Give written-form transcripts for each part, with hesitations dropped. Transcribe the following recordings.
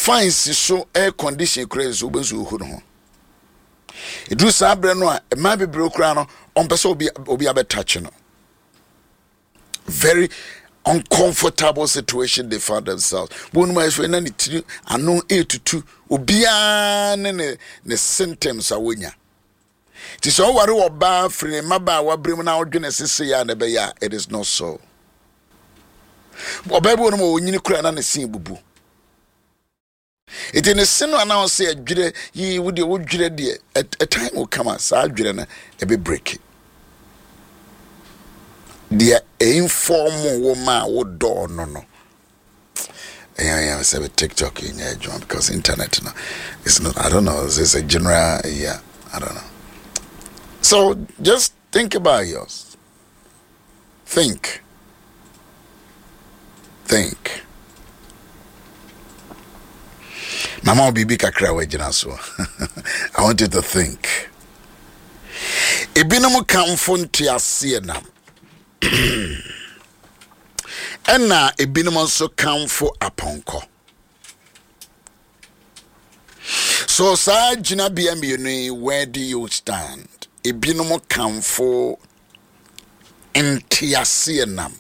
fine so air condition crazy obensu hu no it do sabre no a ma bebre okura no on pese obi abetouch no. Very uncomfortable situation they found themselves. One my friend and it ano 8 to 2 obia ne symptoms awenya. Ti so ware oba free maba wa brem na odwene sese ya na be ya, it is not so. Oba bi no onyini kura na ne sin bubu. It in a sin na say adwire yi wo de wodwire de a time will come as adwire na e be break it. The informal woman would do no. Yeah, say TikTok in John because internet now. It's not. I don't know. It's a general. Yeah, I don't know. So just think about yours. Think. Mama Bibi kakra wejina so. I want you to think. Ebinomu kamfo ntiase nam. Ena ebinom so kamfo aponko. So sa jina biamienu, where do you stand? Ebinom kamfo ntiase nam.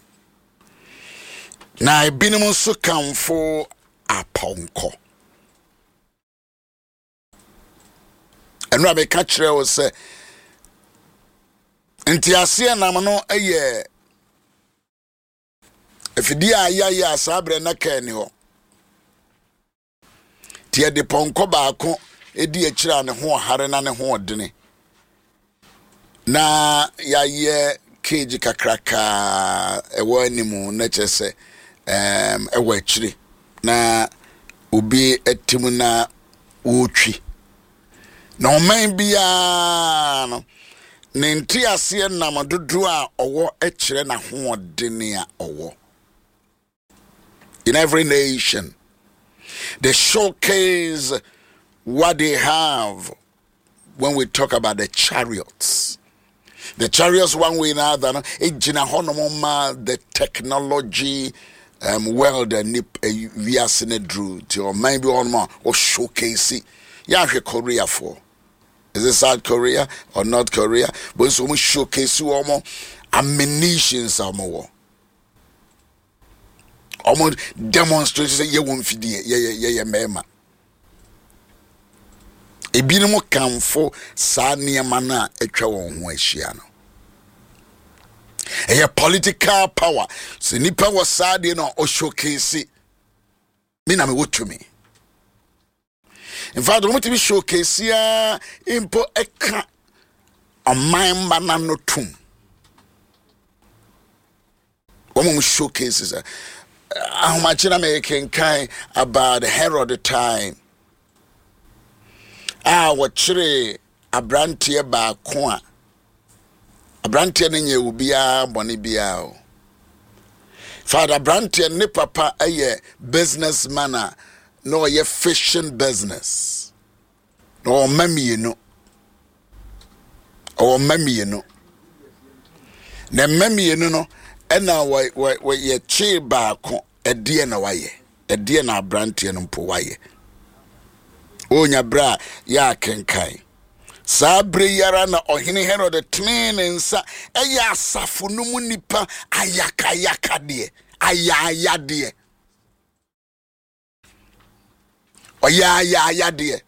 Na ebinom so kamfo aponko. Enra be ka kire wo se ntiase nam no eye efidi ayaya sabre na kani ho tie de ponko baako edi akira ne ho hare na ne ho odene na yaye keji kakraka ewo animu na chese ewo akiri na obi etimu na wotwi na oman bia no nenti ase nam dodo a owo ekire na ho odene a owo. In every nation, they showcase what they have when we talk about the chariots. The chariots, one way or another, the technology world we are seeing through to maybe on more or showcase it. Yeah, Korea for. Is it South Korea or North Korea? But so we showcase you more ammunitions are more. Almost demonstrates say ye won fidie ye mema ebinimo kamfo sa niema na atwa won ho ahia no eye political power se nipa wo sade no o showcase me na me wotumi. In fact we must showcase ya impo eka aman mana no tum we showcases how much American kind about Herod the time. What chere abrantie ba ko a abrantie ne nye ubia boni bia o. Father abrantie ne papa aye businessman no ye fishing business. No mami no. O mami no. Ne mami no. Ena we ye chi baako edie na waye edie na abrantie no mpo waye onya bra ya kenkai sabre yara na ohene Herod the nsa eya asafo no mu nipa ayaka de ayaya de oyaya de.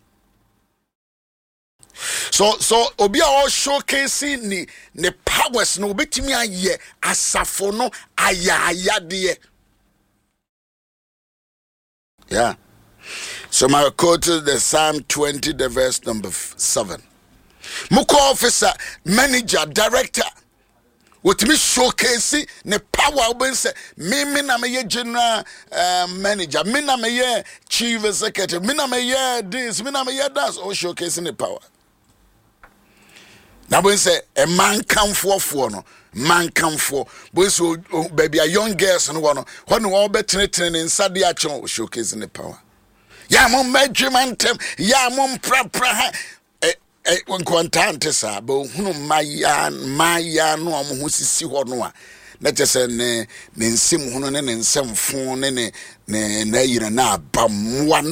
So obi a all showcase ni powers no obetimi aye asafo no ayaya de. Yeah. So my quote is the Psalm 20 the verse number 7. Muko officer, manager, director with me showcase ne power obense me na me general manager, me na me chief executive, me na me this, me na me that, all showcase ne power. Now when say a man come for no man come for boys baby a young girls no one when all better training inside the action showcasing the power. Ya mom measurement ya mom pra when contante sa bo hunu maya no am ho sisi ho no a na chese ne nsim hunu ne nsem fon ne na yire na abamwa